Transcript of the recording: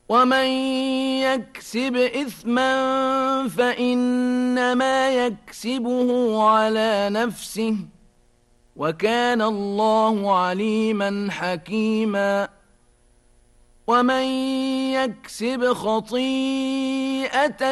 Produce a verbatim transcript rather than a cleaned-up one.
ومن يكسب إثما فإنما يكسبه على نفسه وكان الله عليما حكيما ومن يكسب خطيئة